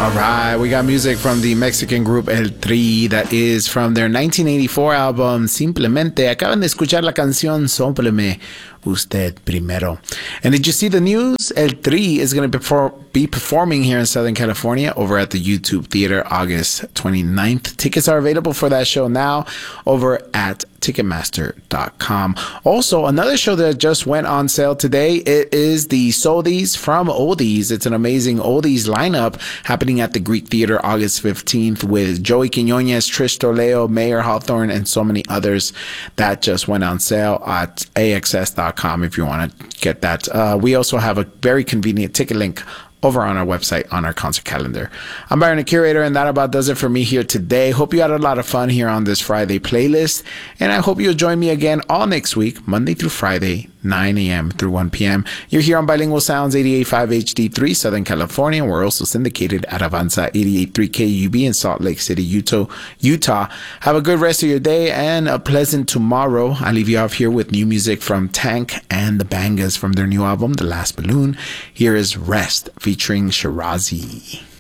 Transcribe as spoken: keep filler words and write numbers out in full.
All right, we got music from the Mexican group El Tri that is from their nineteen eighty-four album Simplemente. Acaban de escuchar la canción Sópleme Usted Primero. And did you see the news? El Tri is going to perfor- be performing here in Southern California over at the YouTube Theater August twenty-ninth. Tickets are available for that show now over at Ticketmaster dot com. Also, another show that just went on sale today, it is the Soldies from Oldies. It's an amazing Oldies lineup happening at the Greek Theater August fifteenth with Joey Quinones, Trish Toledo, Mayer Hawthorne, and so many others. That just went on sale at A X S dot com if you want to get that. Uh, we also have a very convenient ticket link over on our website on our concert calendar. I'm Byron, the curator, and that about does it for me here today. Hope you had a lot of fun here on this Friday playlist, and I hope you'll join me again all next week, Monday through Friday, nine a.m. through one p.m. You're here on Bilingual Sounds eighty-eight point five H D three, Southern California. We're also syndicated at Avanza eighty-eight point three K U B in Salt Lake City, Utah. Utah. Have a good rest of your day and a pleasant tomorrow. I leave you off here with new music from Tank and the Bangas from their new album, The Last Balloon. Here is Rest featuring Shirazi.